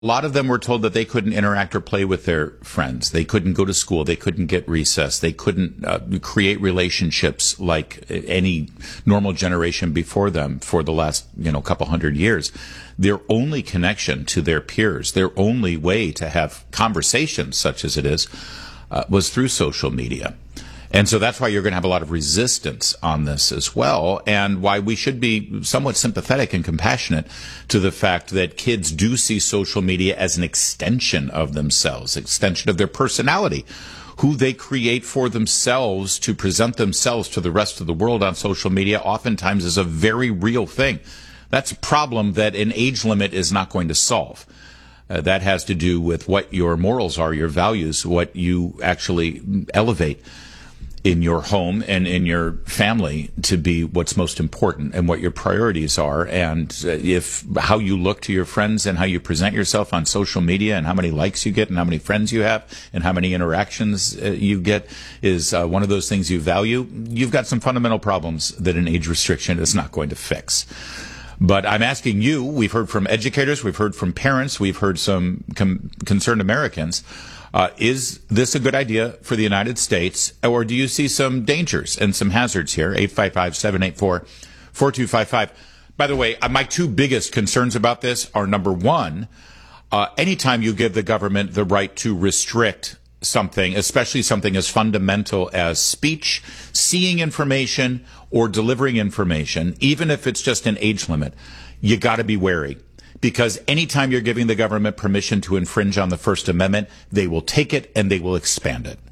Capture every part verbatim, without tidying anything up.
A lot of them were told that they couldn't interact or play with their friends. They couldn't go to school. They couldn't get recess. They couldn't uh, create relationships like any normal generation before them for the last, you know, couple hundred years. Their only connection to their peers, their only way to have conversations, such as it is, uh, was through social media. And so that's why you're going to have a lot of resistance on this as well, and why we should be somewhat sympathetic and compassionate to the fact that kids do see social media as an extension of themselves, extension of their personality, who they create for themselves to present themselves to the rest of the world on social media oftentimes is a very real thing. That's a problem that an age limit is not going to solve. Uh, that has to do with what your morals are, your values, what you actually elevate in your home and in your family to be what's most important and what your priorities are. And uh, if how you look to your friends and how you present yourself on social media and how many likes you get and how many friends you have and how many interactions uh, you get is uh, one of those things you value, you've got some fundamental problems that an age restriction is not going to fix. But I'm asking you, we've heard from educators, we've heard from parents, we've heard some com- concerned Americans. Uh, is this a good idea for the United States, or do you see some dangers and some hazards here? eight five five, seven eight four, four two five five. By the way, uh, my two biggest concerns about this are, number one, uh, anytime you give the government the right to restrict something, especially something as fundamental as speech, seeing information, or delivering information, even if it's just an age limit, you got to be wary. Because anytime you're giving the government permission to infringe on the First Amendment, they will take it and they will expand it.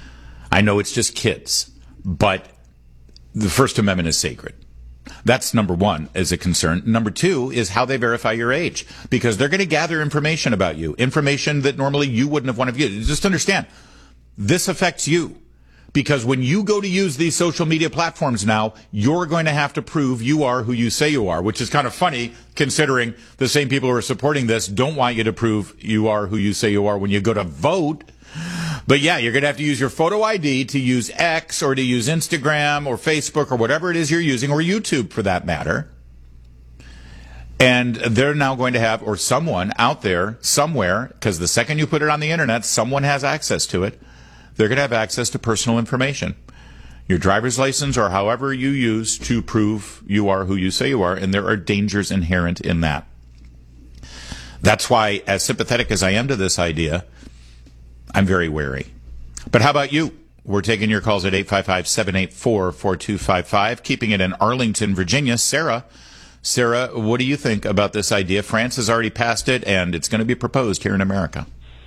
I know it's just kids, but the First Amendment is sacred. That's number one as a concern. Number two is how they verify your age, because they're going to gather information about you, information that normally you wouldn't have wanted to get. Just understand, this affects you. Because when you go to use these social media platforms now, you're going to have to prove you are who you say you are, which is kind of funny considering the same people who are supporting this don't want you to prove you are who you say you are when you go to vote. But yeah, you're going to have to use your photo I D to use X or to use Instagram or Facebook or whatever it is you're using, or YouTube for that matter. And they're now going to have, or someone out there somewhere, because the second you put it on the internet, someone has access to it. They're going to have access to personal information, your driver's license, or however you use to prove you are who you say you are, and there are dangers inherent in that. That's why, as sympathetic as I am to this idea, I'm very wary. But how about you? We're taking your calls at eight five five, seven eight four, four two five five, keeping it in Arlington, Virginia. Sarah, Sarah, what do you think about this idea? France has already passed it, and it's going to be proposed here in America.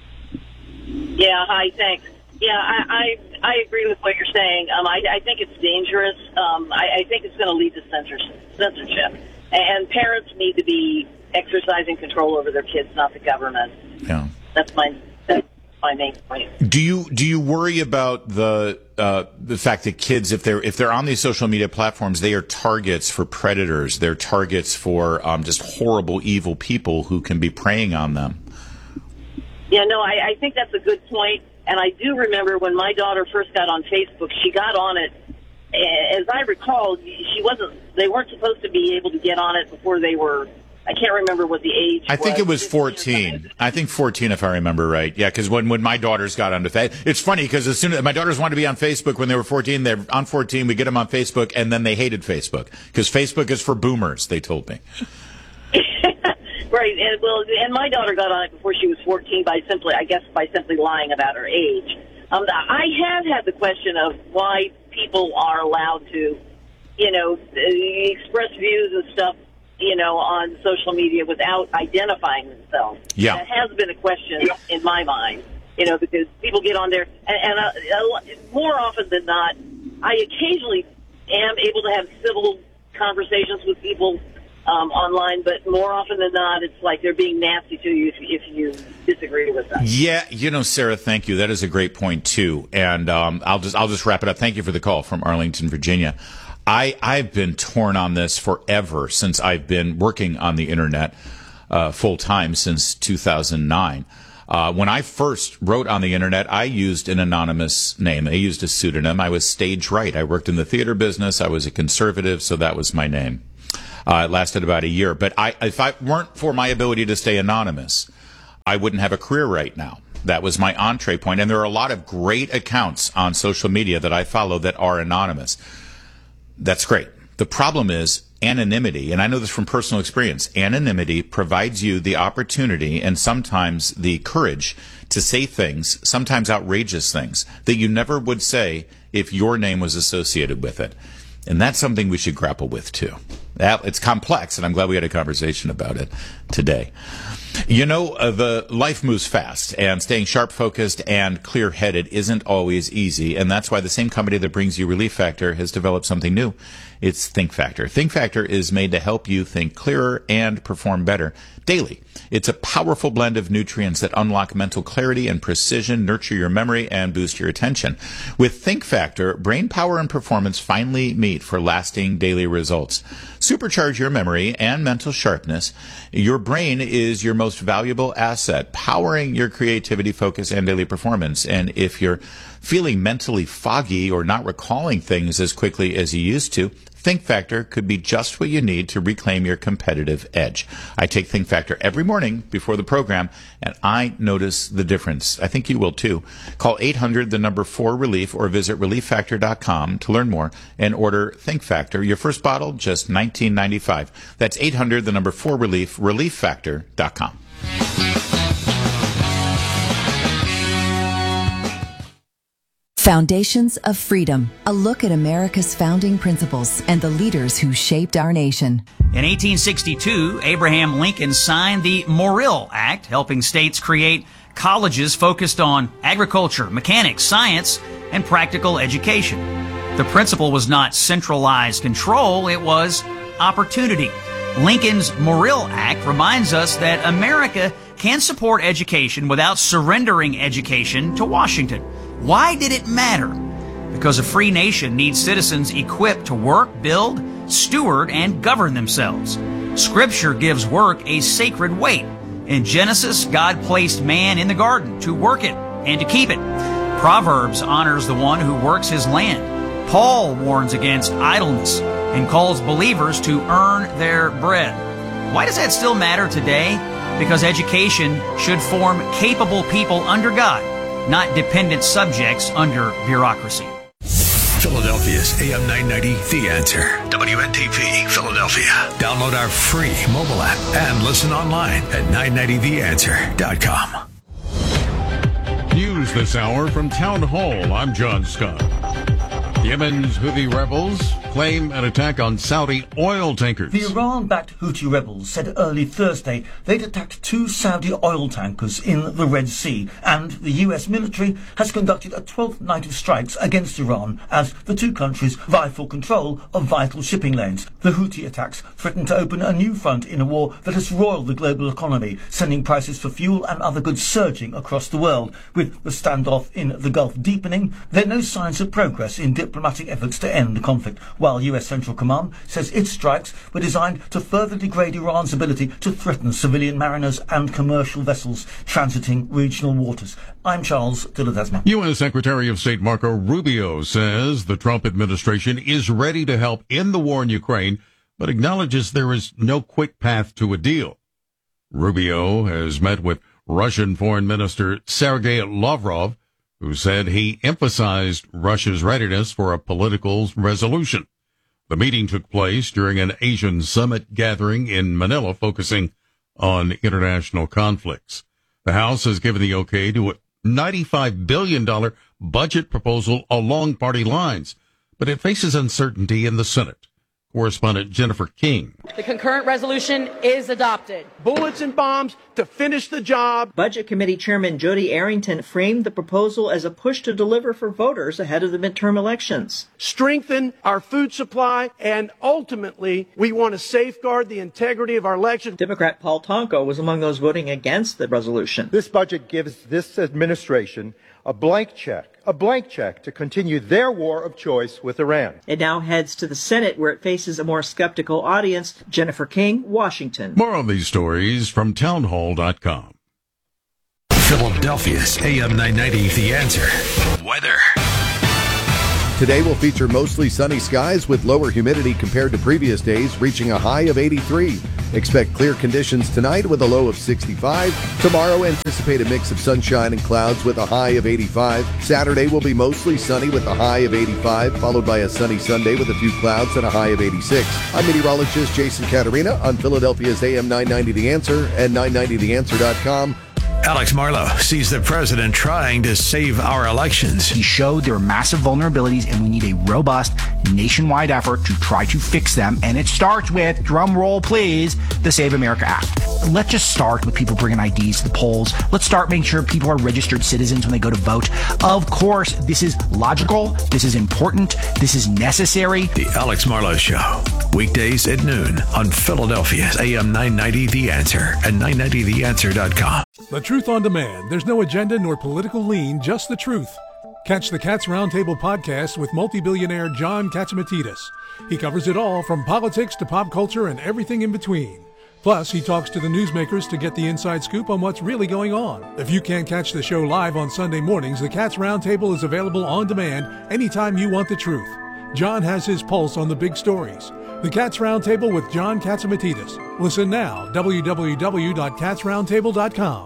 Yeah, hi, thanks. Yeah, I, I I agree with what you're saying. Um, I, I think it's dangerous. Um, I, I think it's going to lead to censorship. And parents need to be exercising control over their kids, not the government. Yeah, that's my that's my main point. Do you do you worry about the uh, the fact that kids, if they're if they're on these social media platforms, they are targets for predators. They're targets for um, just horrible, evil people who can be preying on them. Yeah, no, I, I think that's a good point. And I do remember when my daughter first got on Facebook, she got on it, as I recall, she wasn't, they weren't supposed to be able to get on it before they were, I can't remember what the age was. I think it was fourteen. I think fourteen, if I remember right. Yeah, because when, when my daughters got onto Facebook, it's funny because as soon as my daughters wanted to be on Facebook when they were fourteen, they're on fourteen, we get them on Facebook, and then they hated Facebook because Facebook is for boomers, they told me. Right, and well, and my daughter got on it before she was fourteen by simply, I guess, by simply lying about her age. Um, I have had the question of why people are allowed to, you know, express views and stuff, you know, on social media without identifying themselves. Yeah, that has been a question in my mind, you know, because people get on there, and, and uh, more often than not, I occasionally am able to have civil conversations with people Um, online, but more often than not, it's like they're being nasty to you if, if you disagree with them. Yeah, you know, Sarah, thank you. That is a great point too. And um, I'll just I'll just wrap it up. Thank you for the call from Arlington, Virginia. I I've been torn on this forever since I've been working on the internet uh, full time since two thousand nine. Uh, when I first wrote on the internet, I used an anonymous name. I used a pseudonym. I was Stage Right. I worked in the theater business. I was a conservative, so that was my name. Uh, it lasted about a year. But I, if I weren't for my ability to stay anonymous, I wouldn't have a career right now. That was my entree point. And there are a lot of great accounts on social media that I follow that are anonymous. That's great. The problem is anonymity, and I know this from personal experience. Anonymity provides you the opportunity and sometimes the courage to say things, sometimes outrageous things, that you never would say if your name was associated with it. And that's something we should grapple with, too. It's complex, and I'm glad we had a conversation about it today. You know, uh, the life moves fast, and staying sharp, focused, and clear-headed isn't always easy, and that's why the same company that brings you Relief Factor has developed something new. It's Think Factor. Think Factor is made to help you think clearer and perform better daily. It's a powerful blend of nutrients that unlock mental clarity and precision, nurture your memory, and boost your attention. With Think Factor, brain power and performance finally meet for lasting daily results. Supercharge your memory and mental sharpness. Your brain is your most valuable asset, powering your creativity, focus, and daily performance. And if you're feeling mentally foggy or not recalling things as quickly as you used to, Think Factor could be just what you need to reclaim your competitive edge. I take Think Factor every morning before the program, and I notice the difference. I think you will too. Call eight hundred, the number four relief, or visit relief factor dot com to learn more and order Think Factor. Your first bottle, just nineteen ninety-five. That's eight hundred, the number four relief, relief factor dot com. Foundations of Freedom, a look at America's founding principles and the leaders who shaped our nation. In eighteen sixty-two, Abraham Lincoln signed the Morrill Act, helping states create colleges focused on agriculture, mechanics, science, and practical education. The principle was not centralized control, it was opportunity. Lincoln's Morrill Act reminds us that America can support education without surrendering education to Washington. Why did it matter? Because a free nation needs citizens equipped to work, build, steward, and govern themselves. Scripture gives work a sacred weight. In Genesis, God placed man in the garden to work it and to keep it. Proverbs honors the one who works his land. Paul warns against idleness and calls believers to earn their bread. Why does that still matter today? Because education should form capable people under God, not dependent subjects under bureaucracy. Philadelphia's A M nine ninety, The Answer. W N T P, Philadelphia. Download our free mobile app and listen online at nine ninety the answer dot com. News this hour from Town Hall. I'm John Scott. Yemen's Houthi rebels claim an attack on Saudi oil tankers. The Iran-backed Houthi rebels said early Thursday they'd attacked two Saudi oil tankers in the Red Sea, and the U S military has conducted a twelfth night of strikes against Iran as the two countries vie for control of vital shipping lanes. The Houthi attacks threaten to open a new front in a war that has roiled the global economy, sending prices for fuel and other goods surging across the world. With the standoff in the Gulf deepening, there are no signs of progress in diplomatic efforts to end the conflict, while U S Central Command says its strikes were designed to further degrade Iran's ability to threaten civilian mariners and commercial vessels transiting regional waters. I'm Charles de Ledesma. U S Secretary of State Marco Rubio says the Trump administration is ready to help end the war in Ukraine, but acknowledges there is no quick path to a deal. Rubio has met with Russian Foreign Minister Sergei Lavrov, who said he emphasized Russia's readiness for a political resolution. The meeting took place during an Asian summit gathering in Manila focusing on international conflicts. The House has given the okay to a ninety-five billion dollars budget proposal along party lines, but it faces uncertainty in the Senate. Correspondent Jennifer King. The concurrent resolution is adopted. Bullets and bombs to finish the job. Budget Committee Chairman Jody Arrington framed the proposal as a push to deliver for voters ahead of the midterm elections. Strengthen our food supply, and ultimately, we want to safeguard the integrity of our election. Democrat Paul Tonko was among those voting against the resolution. This budget gives this administration a blank check, a blank check to continue their war of choice with Iran. It now heads to the Senate, where it faces a more skeptical audience. Jennifer King, Washington. More on these stories from town hall dot com. Philadelphia's A M nine ninety, The Answer. Weather. Today will feature mostly sunny skies with lower humidity compared to previous days, reaching a high of eighty-three. Expect clear conditions tonight with a low of sixty-five. Tomorrow, anticipate a mix of sunshine and clouds with a high of eighty-five. Saturday will be mostly sunny with a high of eighty-five, followed by a sunny Sunday with a few clouds and a high of eighty-six. I'm meteorologist Jason Caterina on Philadelphia's A M nine ninety The Answer and nine ninety the answer dot com. Alex Marlow sees the president trying to save our elections. He showed there are massive vulnerabilities and we need a robust nationwide effort to try to fix them. And it starts with, drum roll please, the Save America Act. Let's just start with people bringing I Ds to the polls. Let's start making sure people are registered citizens when they go to vote. Of course, this is logical. This is important. This is necessary. The Alex Marlow Show, weekdays at noon on Philadelphia's A M nine ninety The Answer and nine ninety the answer dot com. The Truth on Demand. There's no agenda nor political lean, just the truth. Catch the Cats Roundtable podcast with multi-billionaire John Catsimatidis. He covers it all from politics to pop culture and everything in between. Plus, he talks to the newsmakers to get the inside scoop on what's really going on. If you can't catch the show live on Sunday mornings, the Cats Roundtable is available on demand anytime you want the truth. John has his pulse on the big stories. The Cats Roundtable with John Catsimatidis. Listen now, w w w dot cats roundtable dot com.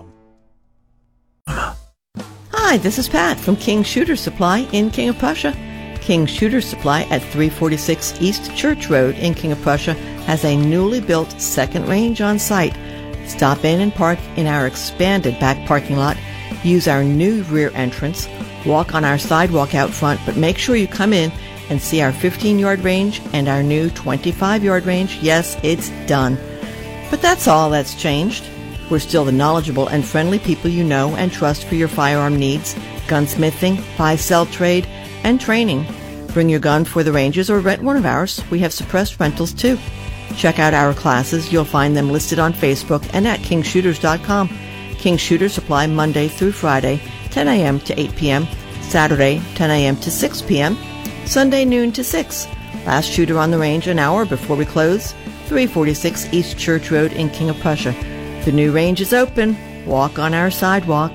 Hi, this is Pat from King Shooter Supply in King of Prussia. King Shooter Supply at three forty-six East Church Road in King of Prussia has a newly built second range on site. Stop in and park in our expanded back parking lot. Use our new rear entrance. Walk on our sidewalk out front, but make sure you come in and see our fifteen-yard range and our new twenty-five-yard range. Yes, it's done. But that's all that's changed. We're still the knowledgeable and friendly people you know and trust for your firearm needs, gunsmithing, buy-sell trade, and training. Bring your gun for the ranges or rent one of ours. We have suppressed rentals too. Check out our classes. You'll find them listed on Facebook and at king shooters dot com. King Shooter Supply Monday through Friday, ten a.m. to eight p.m., Saturday, ten a.m. to six p.m., Sunday noon to six. Last shooter on the range an hour before we close, three forty-six East Church Road in King of Prussia. The new range is open. Walk on our sidewalk.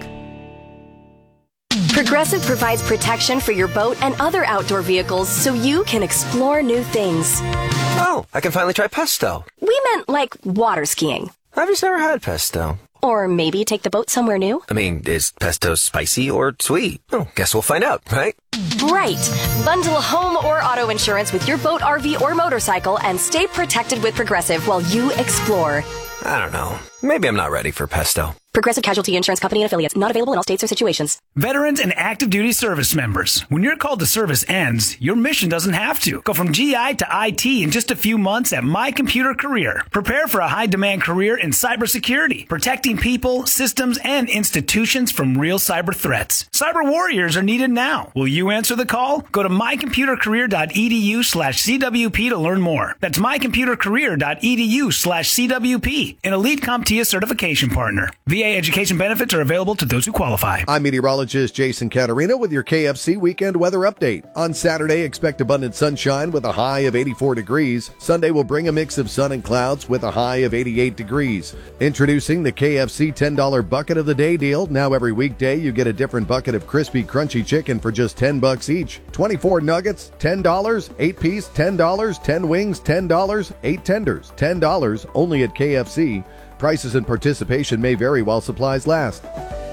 Progressive provides protection for your boat and other outdoor vehicles so you can explore new things. Oh, I can finally try pesto. We meant like water skiing. I've just never had pesto. Or maybe take the boat somewhere new. I mean, is pesto spicy or sweet? Oh, guess we'll find out, right? Right. Bundle home or auto insurance with your boat, R V, or motorcycle and stay protected with Progressive while you explore. I don't know. Maybe I'm not ready for pesto. Progressive Casualty Insurance Company and Affiliates. Not available in all states or situations. Veterans and active duty service members. When your call to service ends, your mission doesn't have to. Go from G I to I T in just a few months at My Computer Career. Prepare for a high-demand career in cybersecurity, protecting people, systems, and institutions from real cyber threats. Cyber warriors are needed now. Will you answer the call? Go to my computer career dot e d u slash c w p to learn more. That's my computer career dot e d u slash c w p, an elite CompTIA certification partner. V A education benefits are available to those who qualify. I'm meteorologist Jason Caterina with your K F C weekend weather update. On Saturday, expect abundant sunshine with a high of eighty-four degrees. Sunday will bring a mix of sun and clouds with a high of eighty-eight degrees. Introducing the K F C ten dollar bucket of the day deal. Now every weekday you get a different bucket of crispy, crunchy chicken for just ten bucks each. twenty-four nuggets, ten dollars. eight piece, ten dollars. ten wings, ten dollars. eight tenders, ten dollars. Only at K F C. Prices and participation may vary while supplies last.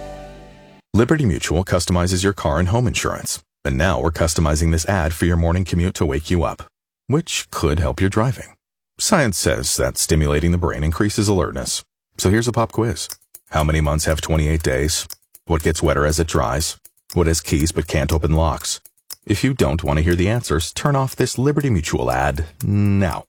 Liberty Mutual customizes your car and home insurance. And now we're customizing this ad for your morning commute to wake you up, which could help your driving. Science says that stimulating the brain increases alertness. So here's a pop quiz. How many months have twenty-eight days? What gets wetter as it dries? What has keys but can't open locks? If you don't want to hear the answers, turn off this Liberty Mutual ad now.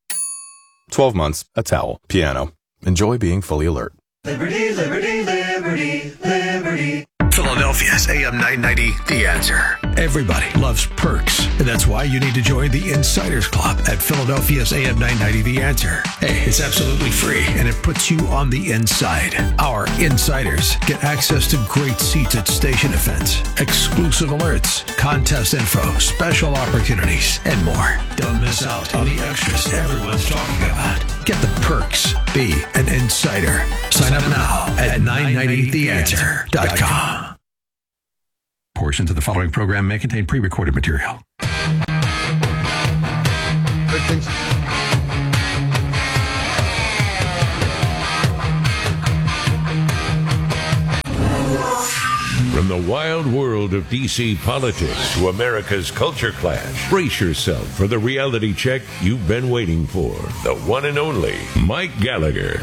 twelve months, a towel, piano. Enjoy being fully alert. Liberty, liberty, liberty, liberty. Philadelphia's A M nine ninety, The Answer. Everybody loves perks, and that's why you need to join the Insiders Club at Philadelphia's A M nine ninety, The Answer. Hey, it's absolutely free, and it puts you on the inside. Our insiders get access to great seats at station events, exclusive alerts, contest info, special opportunities, and more. Don't miss out on the extras everyone's talking about. Get the perks. Be an insider. Sign up now at nine ninety the answer dot com. Portions of the following program may contain pre-recorded material. Good things. From the wild world of D C politics to America's culture clash, brace yourself for the reality check you've been waiting for. The one and only Mike Gallagher.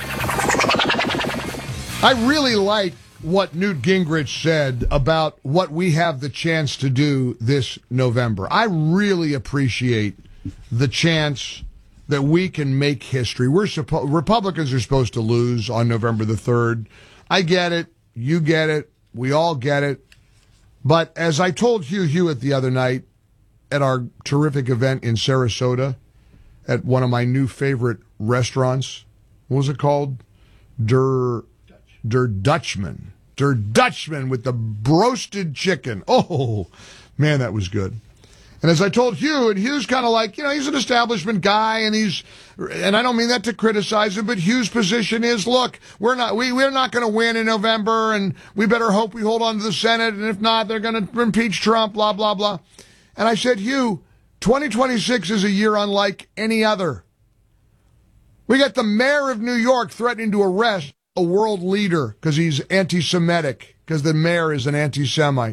I really like what Newt Gingrich said about what we have the chance to do this November. I really appreciate the chance that we can make history. We're suppo- Republicans are supposed to lose on November the third. I get it. You get it. We all get it. But as I told Hugh Hewitt the other night at our terrific event in Sarasota at one of my new favorite restaurants, what was it called? Der, Der Dutchman. Der Dutchman with the broasted chicken. Oh, man, that was good. And as I told Hugh, and Hugh's kind of like, you know, he's an establishment guy, and he's, and I don't mean that to criticize him, but Hugh's position is, look, we're not, we, we're not going to win in November, and we better hope we hold on to the Senate, and if not, they're going to impeach Trump, blah, blah, blah. And I said, Hugh, twenty twenty-six is a year unlike any other. We got the mayor of New York threatening to arrest a world leader because he's anti-Semitic, because the mayor is an anti-Semite.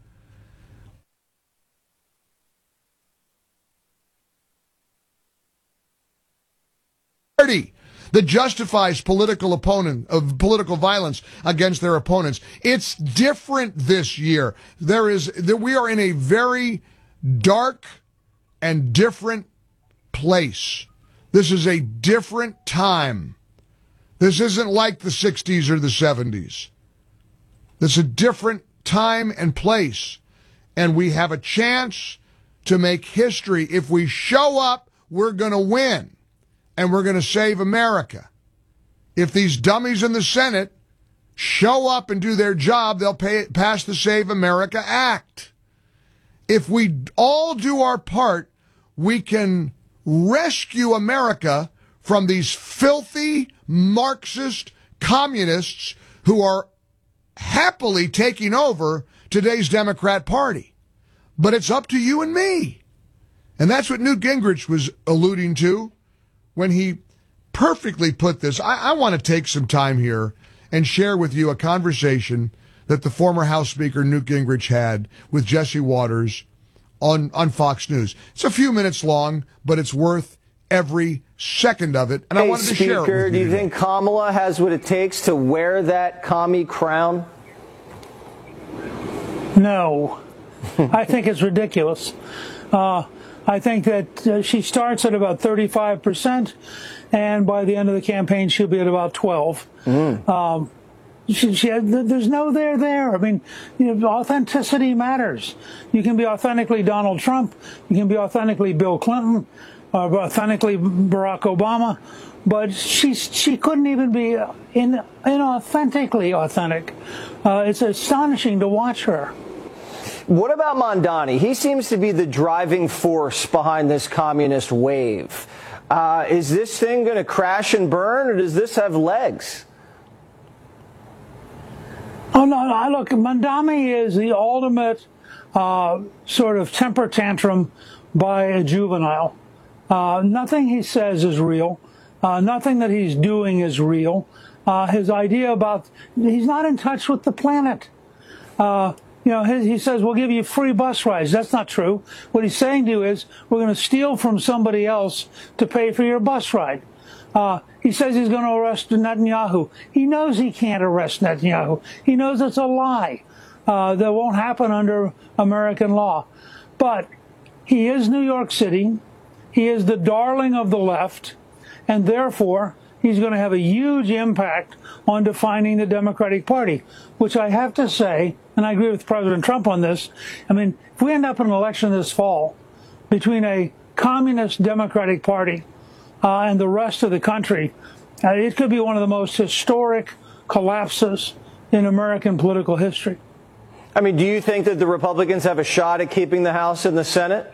That justifies political opponent of political violence against their opponents. It's different this year. There is that we are in a very dark and different place. This is a different time. This isn't like the sixties or the seventies. This is a different time and place. And we have a chance to make history. If we show up, we're going to win. And we're going to save America. If these dummies in the Senate show up and do their job, they'll pay, pass the Save America Act. If we all do our part, we can rescue America from these filthy Marxist communists who are happily taking over today's Democrat Party. But it's up to you and me. And that's what Newt Gingrich was alluding to when he perfectly put this. I, I want to take some time here and share with you a conversation that the former House Speaker Newt Gingrich had with Jesse Waters on, on Fox News. It's a few minutes long, but it's worth every second of it, and hey, I wanted to Speaker, share it with you. do you today. think Kamala has what it takes to wear that commie crown? No. I think it's ridiculous. Uh, I think that uh, she starts at about thirty-five percent, and by the end of the campaign, she'll be at about twelve. Mm. Um, she, she, there's no there there. I mean, you know, authenticity matters. You can be authentically Donald Trump. You can be authentically Bill Clinton, or authentically Barack Obama. But she she couldn't even be in, inauthentically authentic. Uh, it's astonishing to watch her. What about Mondani? He seems to be the driving force behind this communist wave. Uh, is this thing going to crash and burn, or does this have legs? Oh, no, no. Look, Mondani is the ultimate uh, sort of temper tantrum by a juvenile. Uh, nothing he says is real. Uh, nothing that he's doing is real. Uh, his idea about, he's not in touch with the planet. Uh, You know, he says, we'll give you free bus rides. That's not true. What he's saying to you is, we're going to steal from somebody else to pay for your bus ride. Uh, he says he's going to arrest Netanyahu. He knows he can't arrest Netanyahu. He knows it's a lie. Uh, that won't happen under American law. But he is New York City. He is the darling of the left. And therefore, he's going to have a huge impact on defining the Democratic Party, which I have to say, and I agree with President Trump on this, I mean, if we end up in an election this fall between a communist Democratic Party uh, and the rest of the country, uh, it could be one of the most historic collapses in American political history. I mean, do you think that the Republicans have a shot at keeping the House and the Senate?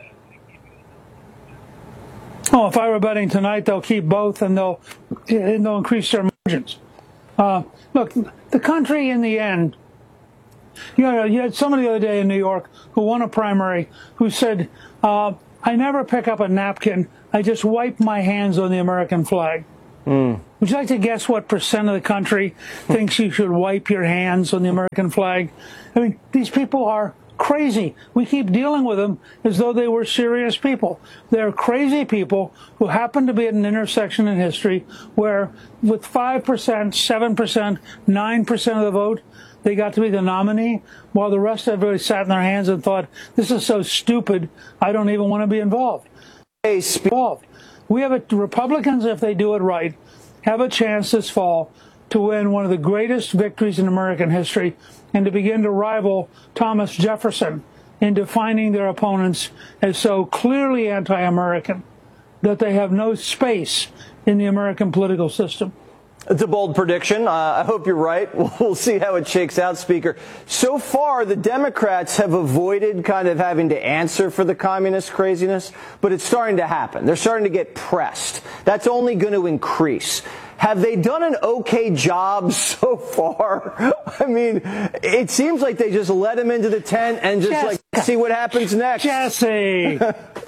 Oh, if I were betting tonight, they'll keep both, and they'll and they'll increase their margins. Uh, look, the country in the end You know, you had somebody the other day in New York who won a primary who said, uh, I never pick up a napkin. I just wipe my hands on the American flag. Mm. Would you like to guess what percent of the country thinks you should wipe your hands on the American flag? I mean, these people are crazy. We keep dealing with them as though they were serious people. They're crazy people who happen to be at an intersection in history where with five percent, seven percent, nine percent of the vote, they got to be the nominee, while the rest of everybody sat in their hands and thought, this is so stupid, I don't even want to be involved. Involved. We have a, Republicans, if they do it right, have a chance this fall to win one of the greatest victories in American history and to begin to rival Thomas Jefferson in defining their opponents as so clearly anti-American that they have no space in the American political system. It's a bold prediction. Uh, I hope you're right. We'll see how it shakes out, Speaker. So far, the Democrats have avoided kind of having to answer for the communist craziness, but it's starting to happen. They're starting to get pressed. That's only going to increase. Have they done an okay job so far? I mean, it seems like they just let him into the tent and just Jessica. like see what happens next. Jesse.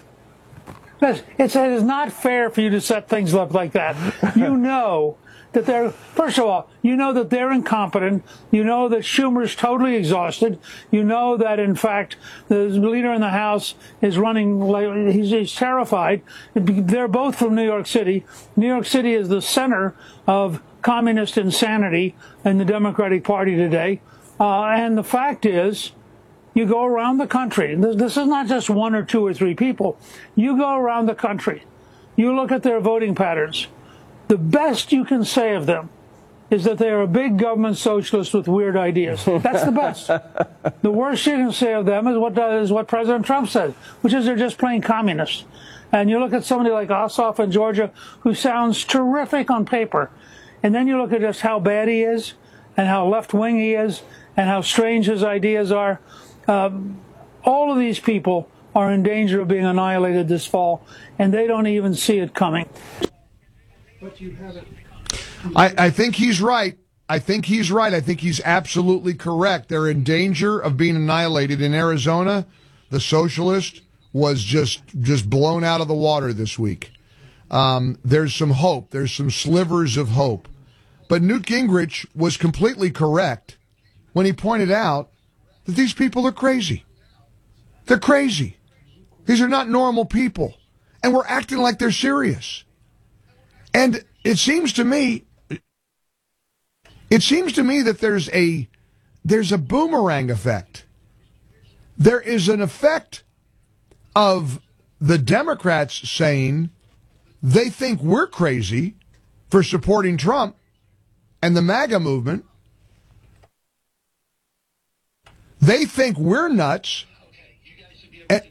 It's, it is not fair for you to set things up like that. You know that they're, first of all, you know that they're incompetent. You know that Schumer's totally exhausted. You know that, in fact, the leader in the House is running, like, he's, he's terrified. They're both from New York City. New York City is the center of communist insanity in the Democratic Party today. Uh, and the fact is, you go around the country. This, this is not just one or two or three people. You go around the country. You look at their voting patterns. The best you can say of them is that they are a big government socialist with weird ideas. That's the best. The worst you can say of them is what is what President Trump said, which is they're just plain communists. And you look at somebody like Ossoff in Georgia, who sounds terrific on paper, and then you look at just how bad he is, and how left-wing he is, and how strange his ideas are. Um, all of these people are in danger of being annihilated this fall, and they don't even see it coming. But you haven't. I, I think he's right. I think he's right. I think he's absolutely correct. They're in danger of being annihilated. In Arizona, the socialist was just just blown out of the water this week. Um, there's some hope. There's some slivers of hope. But Newt Gingrich was completely correct when he pointed out that these people are crazy. They're crazy. These are not normal people. And we're acting like they're serious. And it seems to me, it seems to me that there's a, there's a boomerang effect. There is an effect of the Democrats saying they think we're crazy for supporting Trump and the MAGA movement. They think we're nuts. And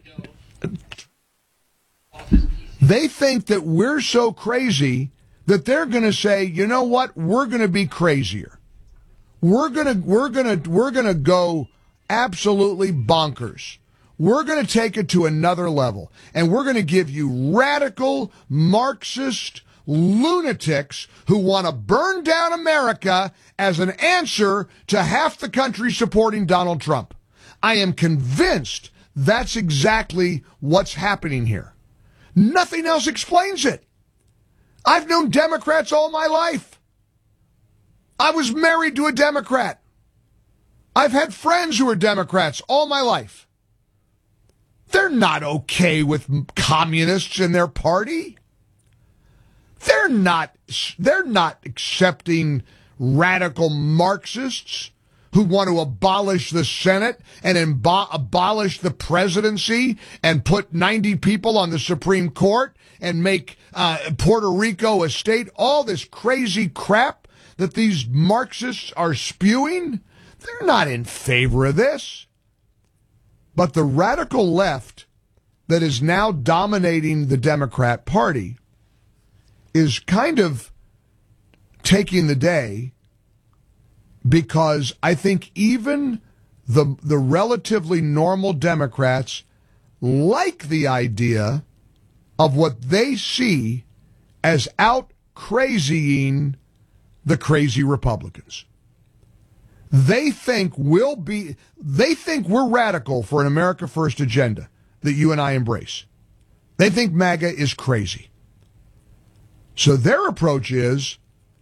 they think that we're so crazy that they're going to say, you know what, we're going to be crazier. We're going to we're going to we're going to go absolutely bonkers. We're going to take it to another level, and we're going to give you radical Marxist lunatics who want to burn down America as an answer to half the country supporting Donald Trump. I am convinced that's exactly what's happening here. Nothing else explains it. I've known Democrats all my life. I was married to a Democrat. I've had friends who are Democrats all my life. They're not okay with communists in their party. They're not, they're not accepting radical Marxists who want to abolish the Senate and imbo- abolish the presidency and put ninety people on the Supreme Court and make uh, Puerto Rico a state. All this crazy crap that these Marxists are spewing, they're not in favor of this. But the radical left that is now dominating the Democrat Party is kind of taking the day, because I think even the the relatively normal Democrats like the idea of what they see as out crazying the crazy Republicans. They think we'll be, they think we're radical for an America First agenda that you and I embrace. They think MAGA is crazy. So their approach is,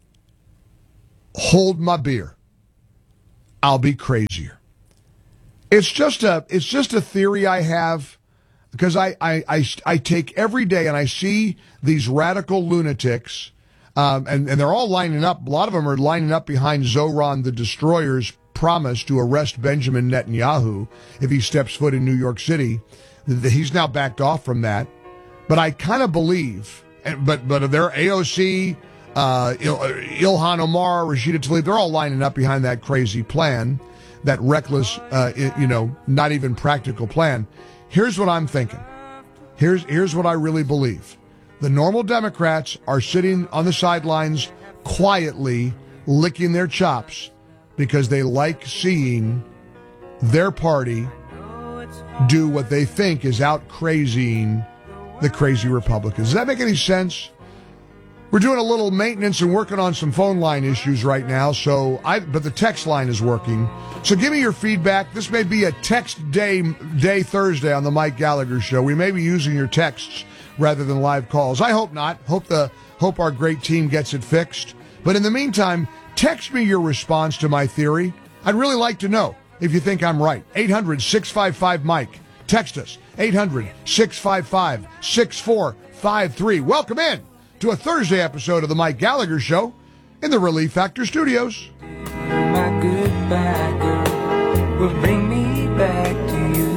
hold my beer. I'll be crazier. It's just a, it's just a theory I have, because I, I, I, I take every day and I see these radical lunatics. Um, and, and they're all lining up. A lot of them are lining up behind Zoran the Destroyer's promise to arrest Benjamin Netanyahu if he steps foot in New York City. He's now backed off from that. But I kind of believe, but but they're A O C, uh, Il, Ilhan Omar, Rashida Tlaib, they're all lining up behind that crazy plan, that reckless, uh, you know, not even practical plan. Here's what I'm thinking. Here's here's what I really believe. The normal Democrats are sitting on the sidelines quietly licking their chops because they like seeing their party do what they think is out crazying the crazy Republicans. Does that make any sense? We're doing a little maintenance and working on some phone line issues right now, so I but the text line is working. So give me your feedback. This may be a text day day Thursday on the Mike Gallagher Show. We may be using your texts rather than live calls. I hope not. Hope the hope our great team gets it fixed. But in the meantime, text me your response to my theory. I'd really like to know if you think I'm right. eight hundred, six five five, Mike. Text us. eight hundred, six five five, six four five three. Welcome in to a Thursday episode of the Mike Gallagher Show in the Relief Factor Studios. My goodbye girl will bring me back to you.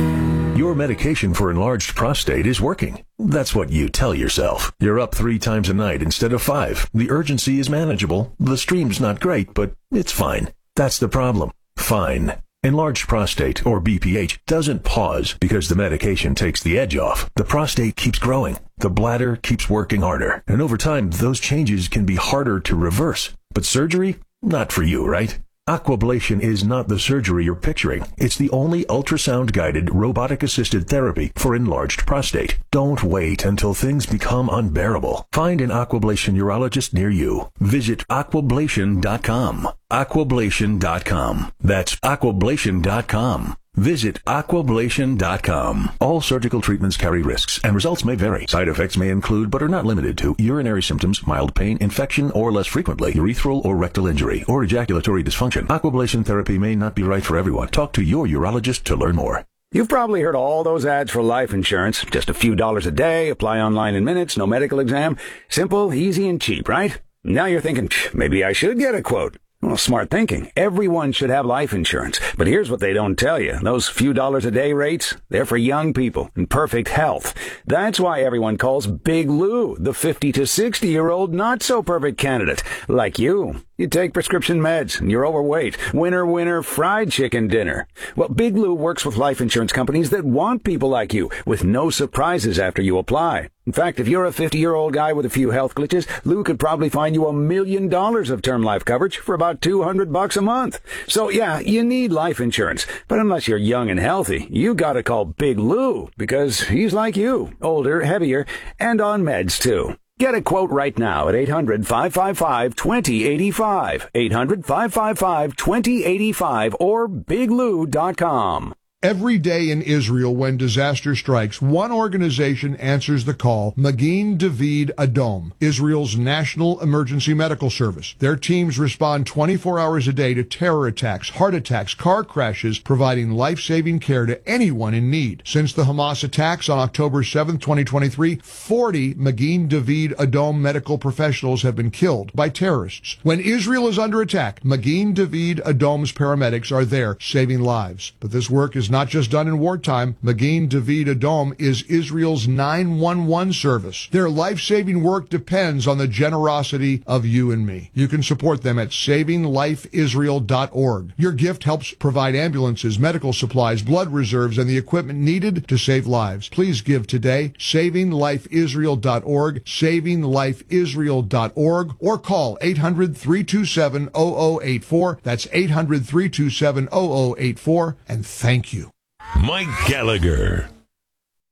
Your medication for enlarged prostate is working. That's what you tell yourself. You're up three times a night instead of five. The urgency is manageable. The stream's not great, but it's fine. That's the problem. Fine. Enlarged prostate, or B P H, doesn't pause because the medication takes the edge off. The prostate keeps growing. The bladder keeps working harder. And over time, those changes can be harder to reverse. But surgery? Not for you, right? Aquablation is not the surgery you're picturing. It's the only ultrasound-guided, robotic-assisted therapy for enlarged prostate. Don't wait until things become unbearable. Find an Aquablation urologist near you. Visit aquablation dot com. aquablation dot com. That's aquablation dot com. Visit aquablation dot com. All surgical treatments carry risks, and results may vary. Side effects may include, but are not limited to, urinary symptoms, mild pain, infection, or less frequently, urethral or rectal injury, or ejaculatory dysfunction. Aquablation therapy may not be right for everyone. Talk to your urologist to learn more. You've probably heard all those ads for life insurance. Just a few dollars a day, apply online in minutes, no medical exam. Simple, easy, and cheap, right? Now you're thinking, maybe I should get a quote. Well, smart thinking. Everyone should have life insurance. But here's what they don't tell you. Those few dollars a day rates, they're for young people in perfect health. That's why everyone calls Big Lou the fifty to sixty-year-old not-so-perfect candidate. Like you. You take prescription meds, and you're overweight. Winner, winner, fried chicken dinner. Well, Big Lou works with life insurance companies that want people like you, with no surprises after you apply. In fact, if you're a fifty-year-old guy with a few health glitches, Lou could probably find you a million dollars of term life coverage for about two hundred bucks a month. So yeah, you need life insurance. But unless you're young and healthy, you gotta call Big Lou, because he's like you, older, heavier, and on meds too. Get a quote right now at eight hundred, five five five, two zero eight five, eight hundred, five five five, two zero eight five, or big lou dot com. Every day in Israel, when disaster strikes, one organization answers the call, Magen David Adom, Israel's national emergency medical service. Their teams respond twenty-four hours a day to terror attacks, heart attacks, car crashes, providing life-saving care to anyone in need. Since the Hamas attacks on October seventh, twenty twenty-three, forty Magen David Adom medical professionals have been killed by terrorists. When Israel is under attack, Magen David Adom's paramedics are there saving lives. But this work is not just done in wartime. Magen David Adom is Israel's nine one one service. Their life-saving work depends on the generosity of you and me. You can support them at saving life israel dot org. Your gift helps provide ambulances, medical supplies, blood reserves, and the equipment needed to save lives. Please give today, saving life israel dot org, saving life israel dot org, or call eight hundred, three two seven, zero zero eight four. That's eight hundred, three two seven, zero zero eight four, and thank you. Mike Gallagher.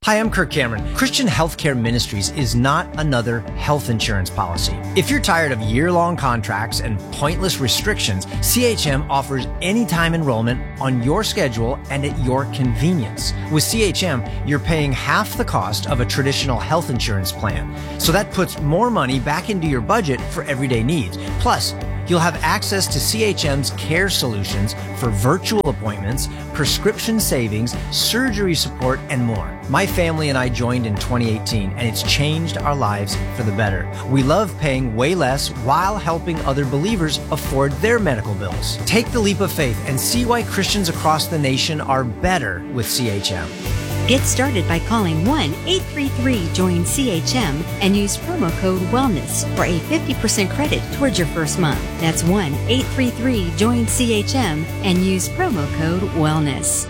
Hi, I'm Kirk Cameron. Christian Healthcare Ministries is not another health insurance policy. If you're tired of year-long contracts and pointless restrictions, C H M offers anytime enrollment on your schedule and at your convenience. With C H M, you're paying half the cost of a traditional health insurance plan. So that puts more money back into your budget for everyday needs. Plus, you'll have access to C H M's care solutions for virtual appointments, prescription savings, surgery support, and more. My family and I joined in twenty eighteen, and it's changed our lives for the better. We love paying way less while helping other believers afford their medical bills. Take the leap of faith and see why Christians across the nation are better with C H M. Get started by calling one eight three three join C H M and use promo code WELLNESS for a fifty percent credit towards your first month. That's one eight three three join C H M and use promo code WELLNESS.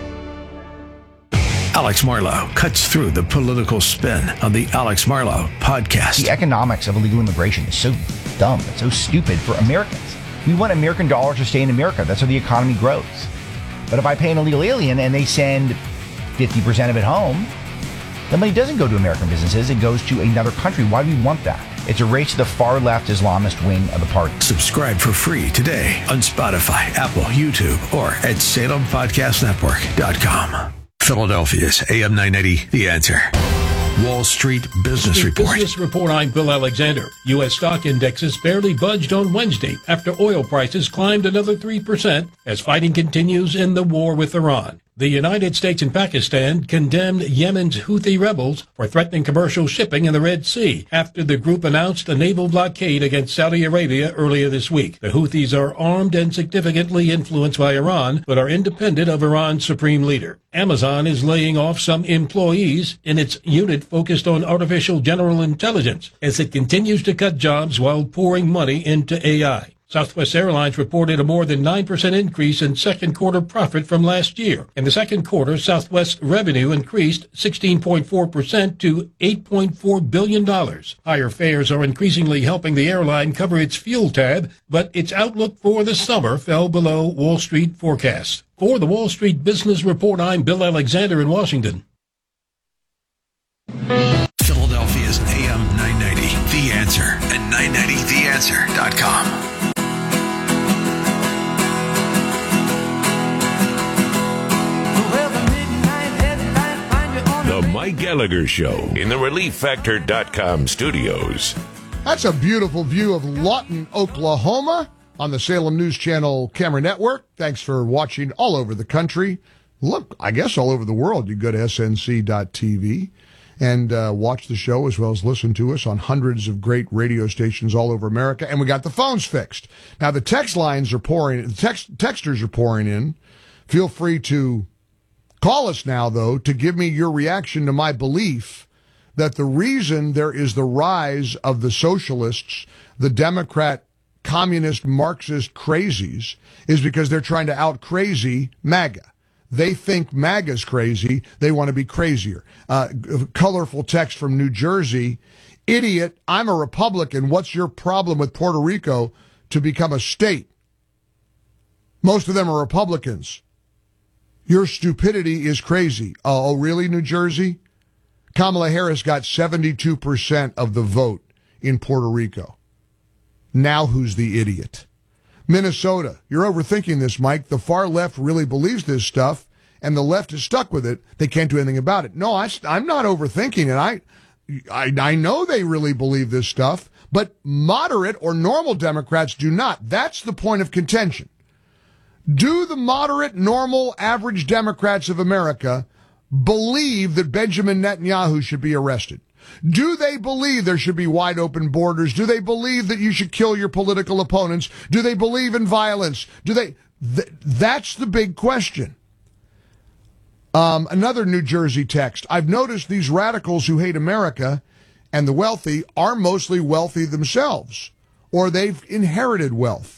Alex Marlow cuts through the political spin on the Alex Marlow podcast. The economics of illegal immigration is so dumb. It's so stupid for Americans. We want American dollars to stay in America. That's how the economy grows. But if I pay an illegal alien and they send fifty percent of it home, the money doesn't go to American businesses. It goes to another country. Why do we want that? It's a race to the far-left Islamist wing of the party. Subscribe for free today on Spotify, Apple, YouTube, or at Salem Podcast Network dot com. Philadelphia's A M nine ninety, The Answer. Wall Street Business The Report. Business Report, I'm Bill Alexander. U S stock indexes barely budged on Wednesday after oil prices climbed another three percent as fighting continues in the war with Iran. The United States and Pakistan condemned Yemen's Houthi rebels for threatening commercial shipping in the Red Sea after the group announced a naval blockade against Saudi Arabia earlier this week. The Houthis are armed and significantly influenced by Iran, but are independent of Iran's supreme leader. Amazon is laying off some employees in its unit focused on artificial general intelligence as it continues to cut jobs while pouring money into A I. Southwest Airlines reported a more than nine percent increase in second quarter profit from last year. In the second quarter, Southwest revenue increased sixteen point four percent to eight point four billion dollars. Higher fares are increasingly helping the airline cover its fuel tab, but its outlook for the summer fell below Wall Street forecasts. For the Wall Street Business Report, I'm Bill Alexander in Washington. Philadelphia's A M nine ninety, The Answer, at nine ninety the answer dot com. The Mike Gallagher Show in the relief factor dot com studios. That's a beautiful view of Lawton, Oklahoma on the Salem News Channel camera network. Thanks for watching all over the country. Look, I guess all over the world. You go to S N C dot T V and uh, watch the show as well as listen to us on hundreds of great radio stations all over America. And we got the phones fixed. Now, the text lines are pouring, the text, texters are pouring in. Feel free to call us now, though, to give me your reaction to my belief that the reason there is the rise of the socialists, the Democrat, communist, Marxist crazies, is because they're trying to out-crazy MAGA. They think MAGA's crazy. They want to be crazier. Uh, colorful text from New Jersey. Idiot, I'm a Republican. What's your problem with Puerto Rico to become a state? Most of them are Republicans. Your stupidity is crazy. Oh, really, New Jersey? Kamala Harris got seventy-two percent of the vote in Puerto Rico. Now who's the idiot? Minnesota, you're overthinking this, Mike. The far left really believes this stuff, and the left is stuck with it. They can't do anything about it. No, I, I'm not overthinking it. I, I, I know they really believe this stuff, but moderate or normal Democrats do not. That's the point of contention. Do the moderate, normal, average Democrats of America believe that Benjamin Netanyahu should be arrested? Do they believe there should be wide open borders? Do they believe that you should kill your political opponents? Do they believe in violence? Do they? Th- that's the big question. Um, another New Jersey text. I've noticed these radicals who hate America and the wealthy are mostly wealthy themselves, or they've inherited wealth.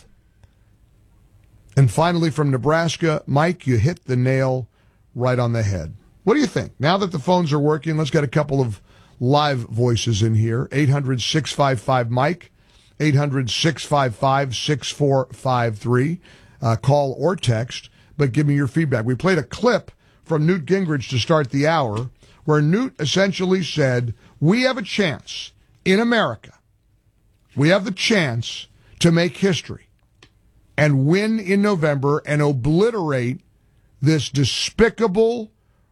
And finally, from Nebraska, Mike, you hit the nail right on the head. What do you think? Now that the phones are working, let's get a couple of live voices in here. eight hundred, six five five, Mike, eight hundred, six five five, six four five three. Uh, call or text, but give me your feedback. We played a clip from Newt Gingrich to start the hour where Newt essentially said, we have a chance in America. We have the chance to make history and win in November and obliterate this despicable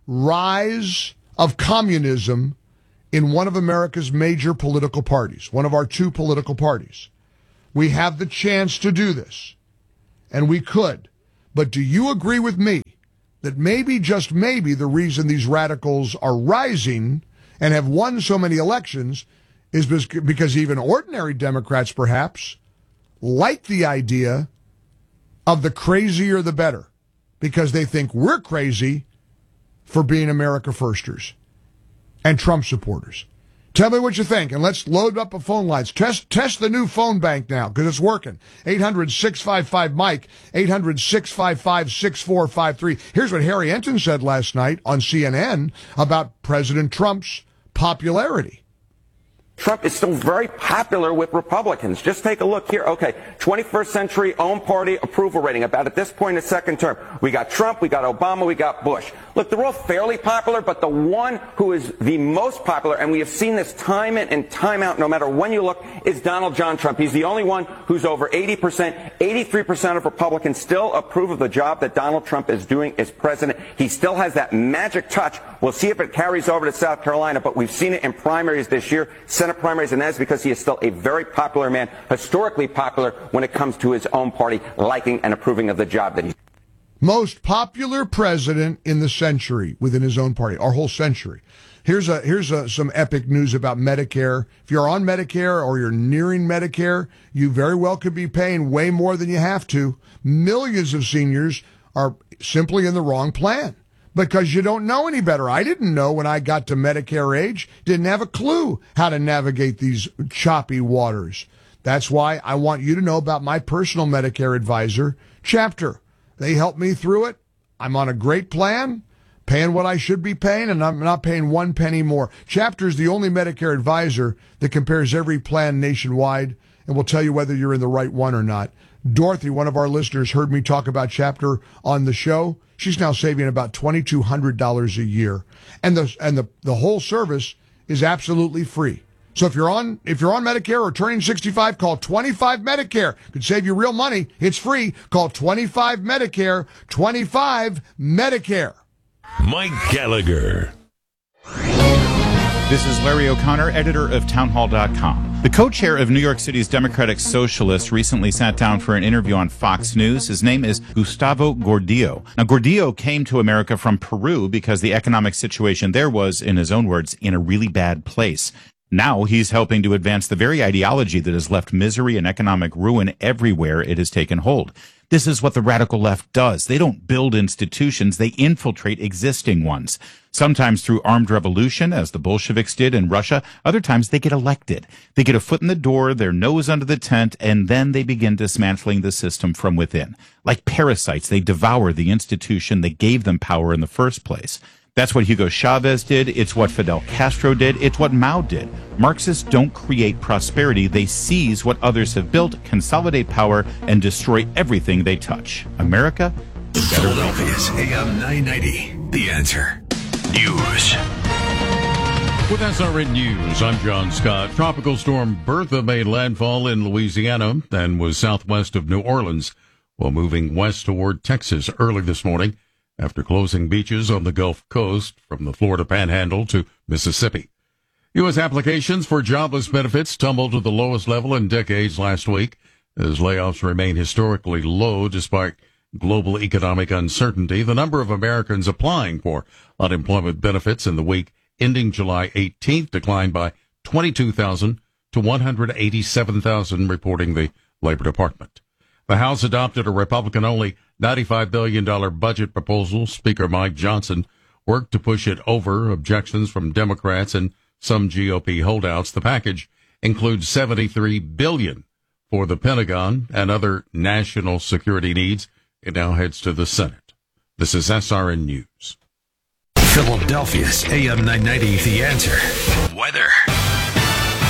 rise of communism in one of America's major political parties, one of our two political parties. We have the chance to do this, and we could. But do you agree with me that maybe, just maybe, the reason these radicals are rising and have won so many elections is because even ordinary Democrats, perhaps, like the idea of the crazier the better, because they think we're crazy for being America firsters and Trump supporters. Tell me what you think, and let's load up the phone lines. Test test the new phone bank now, because it's working. eight hundred, six five five, Mike, eight hundred, six five five, six four five three. Here's what Harry Enton said last night on C N N about President Trump's popularity. Trump is still very popular with Republicans. Just take a look here. Okay, twenty-first century own party approval rating, about at this point in the second term. We got Trump, we got Obama, we got Bush. Look, they're all fairly popular, but the one who is the most popular, and we have seen this time in and time out, no matter when you look, is Donald John Trump. He's the only one who's over eighty percent. eighty-three percent of Republicans still approve of the job that Donald Trump is doing as president. He still has that magic touch. We'll see if it carries over to South Carolina, but we've seen it in primaries this year, Senate primaries, and that's because he is still a very popular man, historically popular when it comes to his own party liking and approving of the job that he's most popular president in the century within his own party, our whole century. Here's a here's a, some epic news about Medicare. If you're on Medicare or you're nearing Medicare, you very well could be paying way more than you have to. Millions of seniors are simply in the wrong plan because you don't know any better. I didn't know when I got to Medicare age, didn't have a clue how to navigate these choppy waters. That's why I want you to know about my personal Medicare advisor, Chapter. They helped me through it. I'm on a great plan, paying what I should be paying, and I'm not paying one penny more. Chapter is the only Medicare advisor that compares every plan nationwide and will tell you whether you're in the right one or not. Dorothy, one of our listeners, heard me talk about Chapter on the show. She's now saving about twenty-two hundred dollars a year. And the and the, the whole service is absolutely free. So if you're on if you're on Medicare or turning sixty-five, call twenty-five Medicare. Could save you real money. It's free. Call twenty-five Medicare. twenty-five Medicare. Mike Gallagher. This is Larry O'Connor, editor of townhall dot com. The co-chair of New York City's Democratic Socialists recently sat down for an interview on Fox News. His name is Gustavo Gordillo. Now, Gordillo came to America from Peru because the economic situation there was, in his own words, in a really bad place. Now he's helping to advance the very ideology that has left misery and economic ruin everywhere it has taken hold. This is what the radical left does. They don't build institutions, they infiltrate existing ones. Sometimes through armed revolution, as the Bolsheviks did in Russia. Other times they get elected. They get a foot in the door, their nose under the tent, and then they begin dismantling the system from within. Like parasites, they devour the institution that gave them power in the first place. That's what Hugo Chavez did. It's what Fidel Castro did. It's what Mao did. Marxists don't create prosperity. They seize what others have built, consolidate power, and destroy everything they touch. America? Philadelphia's A M nine ninety. The Answer. News. With S R N News, I'm John Scott. Tropical storm Bertha made landfall in Louisiana and was southwest of New Orleans while moving west toward Texas early this morning, after closing beaches on the Gulf Coast from the Florida Panhandle to Mississippi. U S applications for jobless benefits tumbled to the lowest level in decades last week, as layoffs remain historically low despite global economic uncertainty. The number of Americans applying for unemployment benefits in the week ending July eighteenth declined by twenty-two thousand to one hundred eighty-seven thousand, reporting the Labor Department. The House adopted a Republican-only ninety-five billion dollars budget proposal. Speaker Mike Johnson worked to push it over objections from Democrats and some G O P holdouts. The package includes seventy-three billion dollars for the Pentagon and other national security needs. It now heads to the Senate. This is S R N News. Philadelphia's A M nine ninety, The Answer. Weather.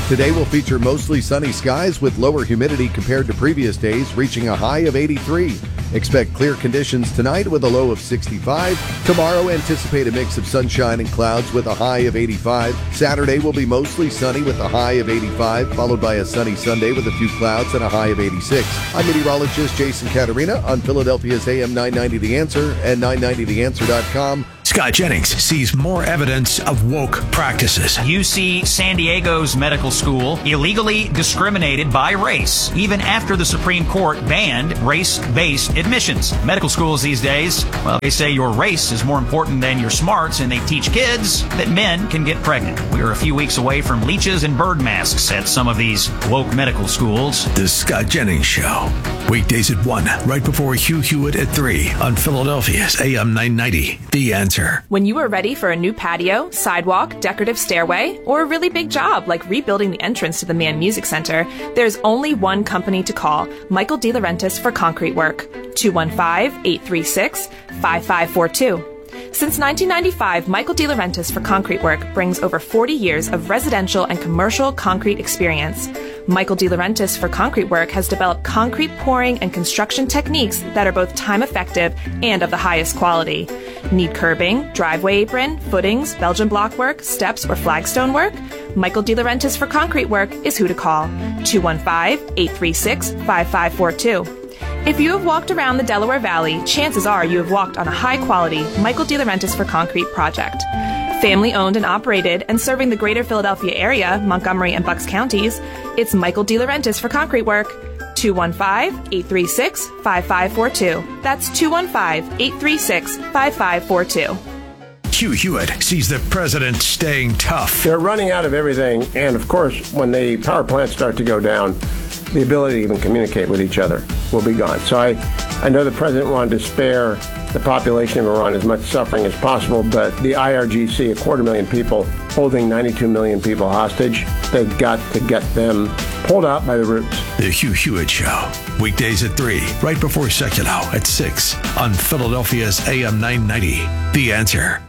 Today will feature mostly sunny skies with lower humidity compared to previous days, reaching a high of eighty-three. Expect clear conditions tonight with a low of sixty-five. Tomorrow, anticipate a mix of sunshine and clouds with a high of eighty-five. Saturday will be mostly sunny with a high of eighty-five, followed by a sunny Sunday with a few clouds and a high of eighty-six. I'm meteorologist Jason Caterina on Philadelphia's A M nine ninety The Answer and nine ninety the answer dot com. Scott Jennings sees more evidence of woke practices. U C San Diego's medical school illegally discriminated by race, even after the Supreme Court banned race-based admissions. Medical schools these days, well, they say your race is more important than your smarts, and they teach kids that men can get pregnant. We are a few weeks away from leeches and bird masks at some of these woke medical schools. The Scott Jennings Show. Weekdays at one, right before Hugh Hewitt at three on Philadelphia's A M nine ninety The Answer. When you are ready for a new patio, sidewalk, decorative stairway, or a really big job like rebuilding the entrance to the Mann Music Center, there's only one company to call, Michael DeLaurentis for concrete work. two one five, eight three six, five five four two. Since nineteen ninety-five, Michael DeLaurentis for concrete work brings over forty years of residential and commercial concrete experience. Michael DeLaurentis for concrete work has developed concrete pouring and construction techniques that are both time effective and of the highest quality. Need curbing, driveway apron, footings, Belgian block work, steps, or flagstone work? Michael DeLaurentis for concrete work is who to call. two one five, eight three six, five five four two. If you have walked around the Delaware Valley, chances are you have walked on a high-quality Michael DeLaurentis for concrete project. Family owned and operated and serving the greater Philadelphia area, Montgomery and Bucks counties, it's Michael DeLaurentis for concrete work. two one five, eight three six, five five four two. That's two one five, eight three six, five five four two. Hugh Hewitt sees the president staying tough. They're running out of everything, and of course, when the power plants start to go down, the ability to even communicate with each other will be gone. So I, I know the president wanted to spare the population of Iran as much suffering as possible, but the I R G C, a quarter million people, holding ninety-two million people hostage, they've got to get them pulled out by the roots. The Hugh Hewitt Show. Weekdays at three, right before Secular at six on Philadelphia's A M nine ninety. The Answer.